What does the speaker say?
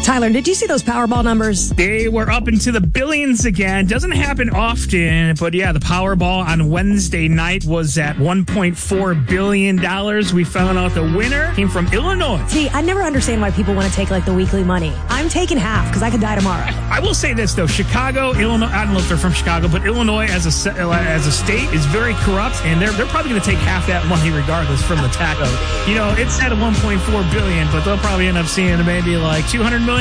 Tyler, did you see those Powerball numbers? They were up into the billions again. Doesn't happen often, but yeah, the Powerball on Wednesday night was at $1.4 billion. We found out the winner came from Illinois. See, I never understand why people want to take like the weekly money. I'm taking half because I could die tomorrow. I will say this though, Chicago, Illinois, I don't know if they're from Chicago, but Illinois as a state is very corrupt, and they're probably going to take half that money regardless from the tax. You know, it's at a $1.4 billion, but they'll probably end up seeing maybe like $200 million